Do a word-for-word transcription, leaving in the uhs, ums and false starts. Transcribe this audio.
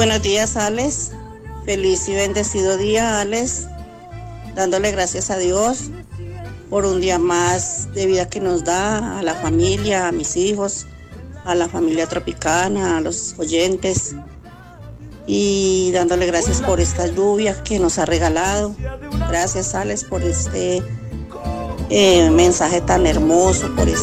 buenos días, Alex. Feliz y bendecido día, Alex. Dándole gracias a Dios por un día más de vida que nos da, a la familia, a mis hijos, a la familia Tropicana, a los oyentes. Y dándole gracias por esta lluvia que nos ha regalado. Gracias, Alex, por este eh, mensaje tan hermoso, por esa